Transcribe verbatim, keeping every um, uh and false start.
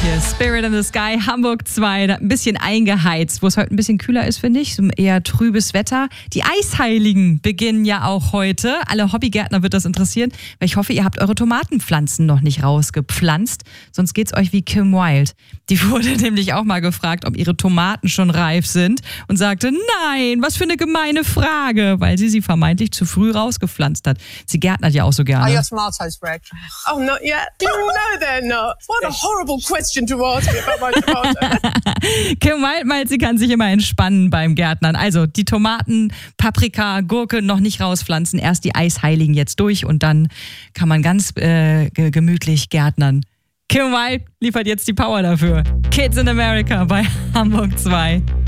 hier. Spirit in the Sky, Hamburg zwei, ein bisschen eingeheizt, wo es heute ein bisschen kühler ist, finde ich. So eher trübes Wetter. Die Eisheiligen beginnen ja auch heute. Alle Hobbygärtner wird das interessieren, weil ich hoffe, ihr habt eure Tomatenpflanzen noch nicht rausgepflanzt. Sonst geht's euch wie Kim Wilde. Die wurde nämlich auch mal gefragt, ob ihre Tomaten schon reif sind und sagte, nein, was für eine gemeine Frage, weil sie sie vermeintlich zu früh rausgepflanzt hat. Sie gärtnert ja auch so gerne. Are your tomatoes red? Oh, not yet. No, they're not. What a horrible question to ask me about my tomatoes. Kim Wilde meint, sie kann sich immer entspannen beim Gärtnern. Also die Tomaten, Paprika, Gurke noch nicht rauspflanzen, erst die Eisheiligen jetzt durch und dann kann man ganz äh, gemütlich gärtnern. Kim Wilde liefert jetzt die Power dafür. Kids in America bei Hamburg zwei.